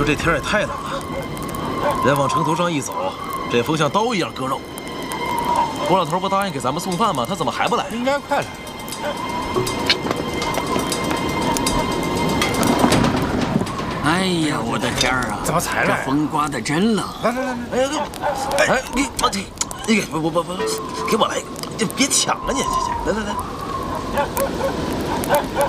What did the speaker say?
这天也太冷了，人往城头上一走，这风像刀一样割肉。郭老头不答应给咱们送饭吗？他怎么还不来？ 应该快来。 哎呀，我的天儿啊！ 怎么才来？ 这风刮得真冷。 来来来， 哎，你给我给我来一个，别抢啊你！来来来。